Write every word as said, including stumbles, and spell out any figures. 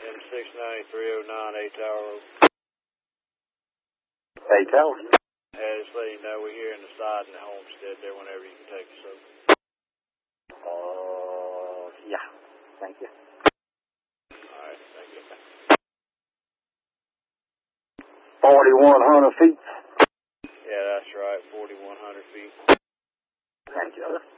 M six ninety-three oh nine, eight Tower Road. eight Tower. Yeah, just let you know we're here in the side in the homestead there whenever you can take us over. Uh, yeah. Thank you. Alright, thank you. forty-one hundred feet. Yeah, that's right, forty-one hundred feet. Thank you.